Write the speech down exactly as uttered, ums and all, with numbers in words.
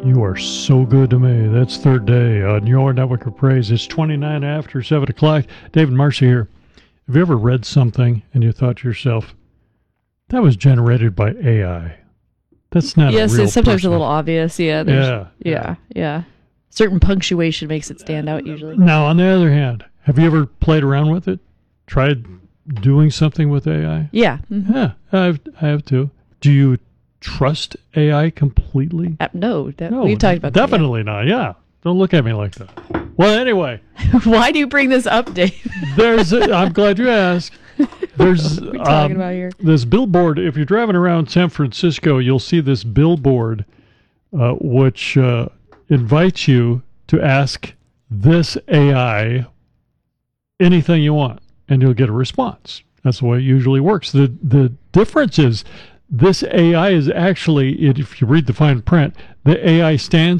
You are so good to me. That's third day on your network of praise. It's twenty-nine after seven o'clock. David Marcy here. Have you ever read something and you thought to yourself, that was generated by A I? That's not yes, a real it's sometimes person. a little obvious. Yeah, Yeah, yeah, yeah. yeah, yeah. Certain punctuation makes it stand out usually. Now, on the other hand, have you ever played around with it? Tried doing something with A I? Yeah. Mm-hmm. Yeah, I've, I have too. Do you trust A I completely? Uh, no, that, No, we've talked about definitely not. Yeah, don't look at me like that. Well, anyway, that. Yeah. Why do you bring this up, Dave? there's. A, I'm glad you asked. There's What are we talking um, about here? this billboard. If you're driving around San Francisco, you'll see this billboard, uh, which uh, invites you to ask this A I anything you want, and you'll get a response. That's the way it usually works. The the difference is this A I is actually, if you read the fine print, the A I stands